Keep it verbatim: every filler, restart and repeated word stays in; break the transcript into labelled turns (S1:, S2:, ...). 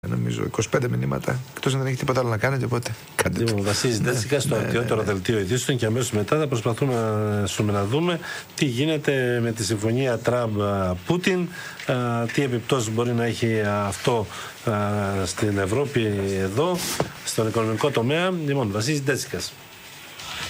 S1: νομίζω είκοσι πέντε μηνύματα. Εκτός αν δεν έχει τίποτα άλλο να κάνετε, οπότε κάντε το.
S2: Βασίλης Ντέτσικα στο αρχαιότερο δελτίο ειδήσεων και αμέσως μετά θα προσπαθούμε να δούμε τι γίνεται με τη συμφωνία Τραμπ-Πούτιν, τι επιπτώσεις μπορεί να έχει αυτό στην Ευρώπη εδώ, στον οικονομικό τομέα. Λοιπόν, Βασίλης Ντέτσικας.